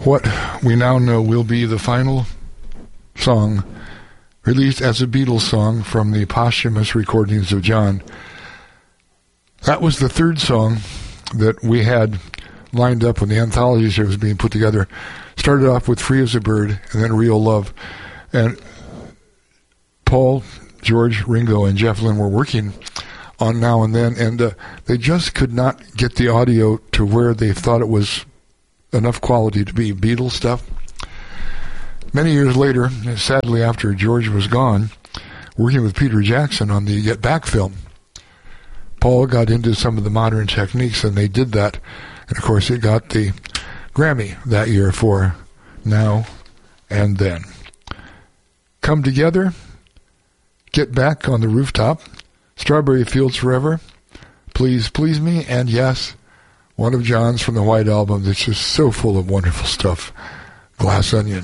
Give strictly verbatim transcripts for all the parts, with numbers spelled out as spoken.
what we now know will be the final song released as a Beatles song from the posthumous recordings of John. That was the third song that we had lined up when the anthology series was being put together. Started off with Free as a Bird and then Real Love. And Paul, George, Ringo, and Jeff Lynne were working on Now and Then, and uh, they just could not get the audio to where they thought it was enough quality to be Beatles stuff. Many years later, sadly after George was gone, working with Peter Jackson on the Get Back film, Paul got into some of the modern techniques, and they did that. And, of course, it got the Grammy that year for Now and Then. Come Together, Get Back on the Rooftop, Strawberry Fields Forever, Please Please Me, and yes, one of John's from the White Album that's just so full of wonderful stuff, Glass Onion.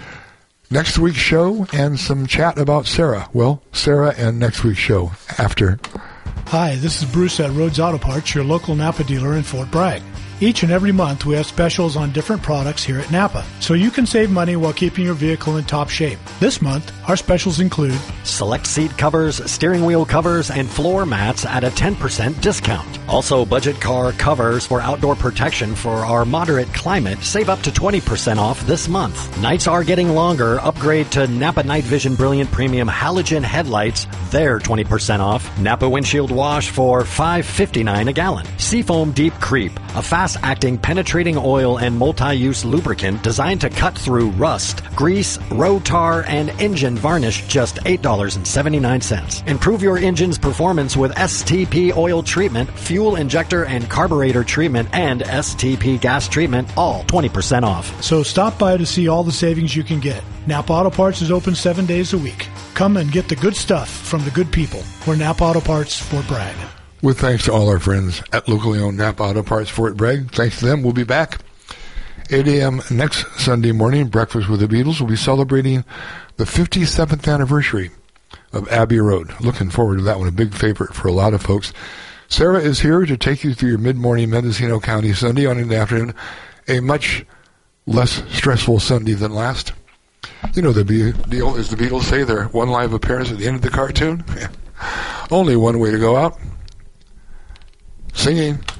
Next week's show and some chat about Sarah. Well, Sarah and next week's show after. Hi, this is Bruce at Rhodes Auto Parts, your local Napa dealer in Fort Bragg. Each and every month we have specials on different products here at Napa, so you can save money while keeping your vehicle in top shape. This month, our specials include select seat covers, steering wheel covers, and floor mats at a ten percent discount. Also, budget car covers for outdoor protection for our moderate climate save up to twenty percent off this month. Nights are getting longer. Upgrade to Napa Night Vision Brilliant Premium Halogen Headlights. They're twenty percent off. Napa Windshield Wash for five dollars and fifty-nine cents a gallon. Seafoam Deep Creep, a fast-acting penetrating oil and multi-use lubricant designed to cut through rust, grease, road tar, and engine varnish, just eight dollars and seventy-nine cents. Improve your engine's performance with S T P oil treatment, fuel injector and carburetor treatment, and S T P gas treatment, all twenty percent off. So stop by to see all the savings you can get. Napa Auto Parts is open seven days a week. Come and get the good stuff from the good people. We're Napa Auto Parts, Fort Bragg. With thanks to all our friends at locally owned Napa Auto Parts, Fort Bragg. Thanks to them, we'll be back eight a.m. next Sunday morning. Breakfast with the Beatles. We'll be celebrating the fifty-seventh anniversary of Abbey Road. Looking forward to that one, a big favorite for a lot of folks. Sarah is here to take you through your mid-morning Mendocino County Sunday on in the afternoon, a much less stressful Sunday than last. You know the deal, as the Beatles say, their one live appearance at the end of the cartoon. Only one way to go out. Singing.